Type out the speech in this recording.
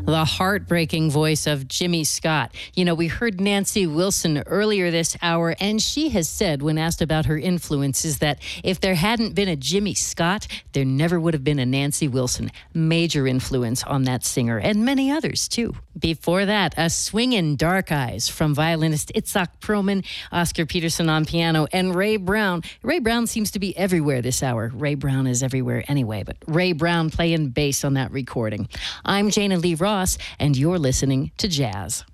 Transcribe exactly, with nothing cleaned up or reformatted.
The heartbreaking voice of Jimmy Scott. You know, we heard Nancy Wilson earlier this hour, and she has said, when asked about her influences, that if there hadn't been a Jimmy Scott, there never would have been a Nancy Wilson. Major influence on that singer, and many others, too. Before that, a swingin' Dark Eyes from violinist Itzhak Perlman, Oscar Peterson on piano, and Ray Brown. Ray Brown seems to be everywhere this hour. Ray Brown is everywhere anyway, but Ray Brown playing bass on that recording. I'm Jana Lee Ross, and you're listening to Jazz.